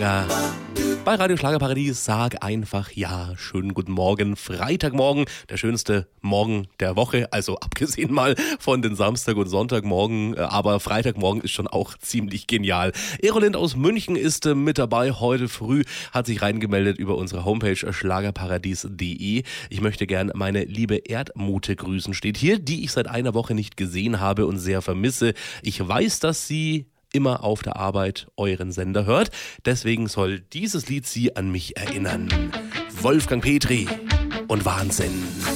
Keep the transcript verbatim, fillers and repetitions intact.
Ja. Bei Radio Schlagerparadies sag einfach ja. Schönen guten Morgen. Freitagmorgen, der schönste Morgen der Woche. Also abgesehen mal von den Samstag- und Sonntagmorgen. Aber Freitagmorgen ist schon auch ziemlich genial. Erolind aus München ist mit dabei. Heute früh hat sich reingemeldet über unsere Homepage schlagerparadies punkt de. Ich möchte gern meine liebe Erdmute grüßen. Steht hier, die ich seit einer Woche nicht gesehen habe und sehr vermisse. Ich weiß, dass sie immer auf der Arbeit euren Sender hört. Deswegen soll dieses Lied sie an mich erinnern. Wolfgang Petri und Wahnsinn.